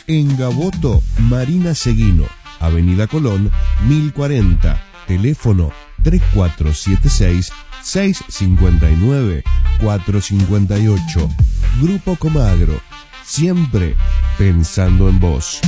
En Gaboto, Marina Seguino, Avenida Colón, 1040, teléfono 3476-659-458. Grupo Comagro, siempre pensando en vos.